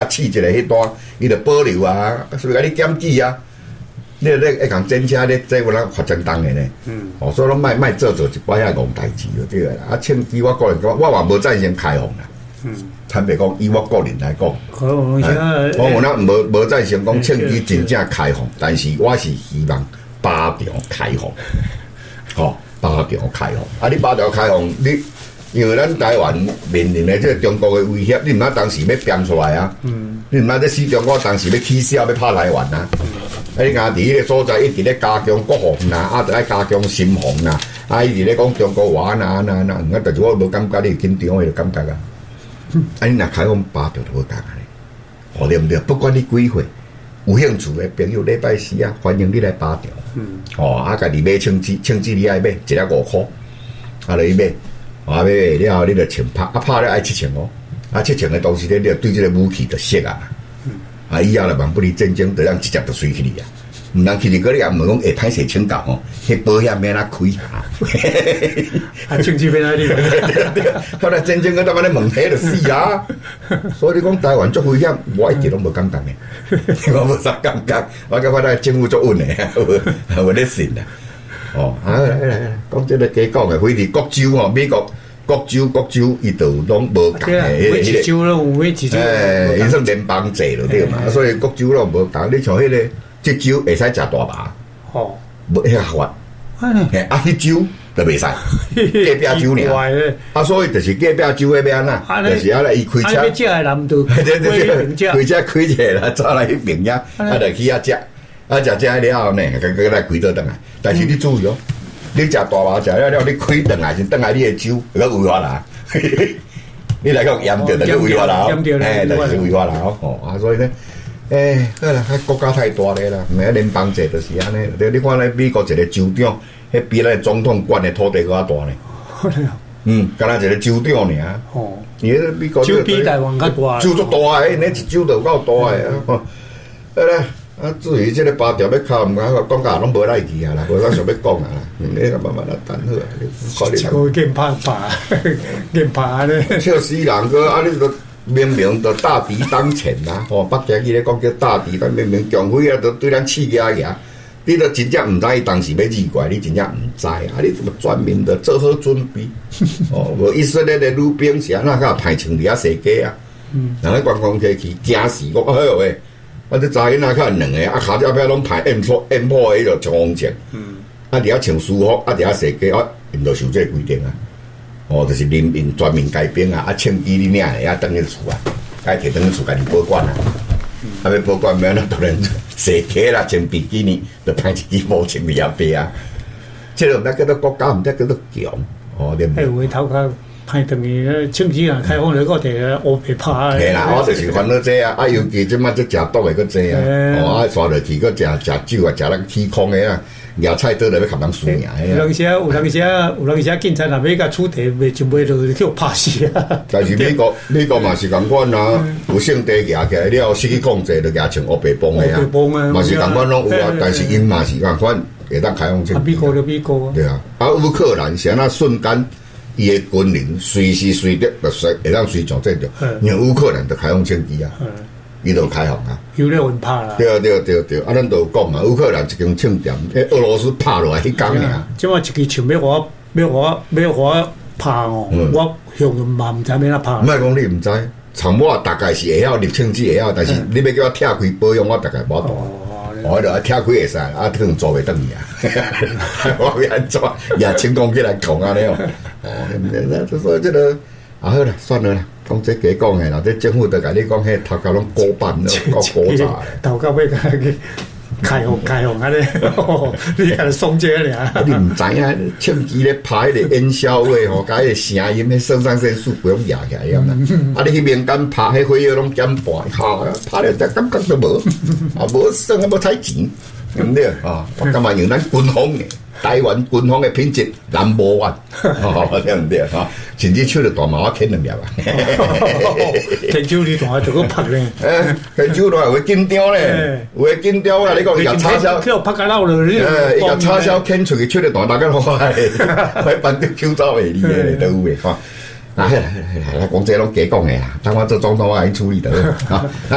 试一下迄段，伊就保留啊，是不是甲你检举啊？你会共侦车咧，这有人罚正当的呢。所以拢卖做一摆遐戆代志就对啦。啊，枪击我个人讲，我嘛无赞成开放啦。坦白讲，以我个人来讲，我有咱无赞成讲枪击真正开放，但是我是希望巴条开放，巴条开放。啊，你巴条开放，你因为咱台湾面临的这个中国的威胁，你毋通当时要编出来啊。你毋通在死中国当时要起痟要拍台湾啊。你讲伫迄个所在一直咧加强国防啦，着爱加强心防啦，一直咧讲中国话啊，但是我无感觉你紧张的感觉啊。你若开放巴条就好讲啊，对不对？不管你几岁，有兴趣的朋友，礼拜四啊，欢迎你来巴条。家己买枪支你爱买，1粒5块，就去买，买了后你就穿拍，拍了爱7,000哦，7,000的东西咧，你就对这个武器就熟啊。以后来万不离战争，就让直接就随去你啊！唔通去你嗰啲也唔讲会歹势请教哦，迄保险免哪开啊，枪支免哪哩？ 后来战争嗰搭把你问起就死啊！所以你讲台湾足危险，我一直拢无感觉嘅，我无啥感觉，我感觉咱政府足稳嘅，我咧信啊！来，讲这个假讲嘅，非是各州哦，美国。各州伊都拢无共诶， 每一州拢有每一州， 伊算联邦制咯对嘛，所以各州拢无共。你像迄个，这州会使食大麻，无遐法，迄州就袂使，隔壁州尔，所以就是隔壁州迄边呐，就是啊来伊开车， 食诶人都开车开起来，走来迄边呀，就去遐食，食了后呢，佮来开倒转来，但是你注意哦。你食大麻食了，你开转来是转来你的酒，那个违法啦。你来讲严着，那个违法啦，就是违法啦。所以呢，好啦，国家太大咧啦，唔系联邦制就是安尼。你看咧，美国一个州长，迄比咱总统管的土地搁较大呢。敢若一个州长尔。伊迄美国州比台湾较大， 州足大诶，那一州就够大诶。好啦。至于这个巴条要靠，讲价拢无来去啊啦，无啥想要讲啊啦，你慢慢来谈好。 这个见拍，见拍咧， 笑死人个啊！你都明明都大敌当前啦，北京伊咧讲叫大敌，但明明强匪啊，都对咱刺牙，你都真正唔知伊当时要入怪，你真正唔知啊！你怎么专门的做好准备？无以色列的女兵是安那个派穿伫遐射击啊，人咧观光客去惊死我，哎呦喂！这查囡仔较两个，骹脚边拢排 M 破迄个冲锋枪，伫遐穿舒服，伫遐射击，因就受这规定啊。就是人民全民皆兵啊，枪支你领来等去厝啊，该摕等去厝家己保管啊。要保管免那当然射击啦，穿比基尼，就派一支武枪伫遐飞啊。这个毋知叫做国家，毋知叫做强，对毋对？ 回头较。派等于枪支啊，开放了个摕乌皮拍。 系啦，我就是烦恼这啊，尤其即摆即食毒的个这啊，刷落去个食酒啊，食那个起空的啊，咬菜刀就要甲人输赢。 有当时警察若要甲处理，就袂落去拍死啊。 但是美国嘛是共款啊，有性地举起来了，失去控制就举穿乌白帮的啊，嘛是共款拢有啊，但是因嘛是共款会当开放枪。 美国就美国。 对啊，乌克兰是安那瞬间。伊的军人随时随地就会当随从这种，因为乌克兰就开放枪支啊，伊就开放啊， 有咧稳拍啦。 对，咱都有讲嘛，乌克兰一间枪店，俄罗斯拍落来迄工尔。 即马一支枪要我拍哦，我向嘛唔知要哪拍。 唔系讲你唔知，参我大概是会晓立枪支会晓，但是你要叫我拆开保养，我大概无懂。我就拆开会使，可能做袂转去啊！我要安怎也成功起来讲安尼哦。所以这个好啦，算了啦，讲这假讲的啦，这政府都甲你讲，迄头壳拢高办了，够古早。 头壳要甲开放安尼，你甲松这尔。 你唔知影，枪支咧拍迄个烟硝味吼，甲迄个声音，迄肾上腺素不用压起来样啦。你去民间拍，迄火药拢减半，拍了一感觉都无，无算无采钱，对不对？我感觉用咱军方的台湾军方的品质No.1，对不对？甚至手就大麻我啃2粒啊！ 牵手你大就个拍咧， 牵手还会紧张咧，会紧张啊！你讲伊甲插销， 去拍甲老了， 伊甲插销牵出去，手就大大家好快，快办到口罩袂离咧，都有诶，讲这拢假讲诶啦，等我做总统我来处理得。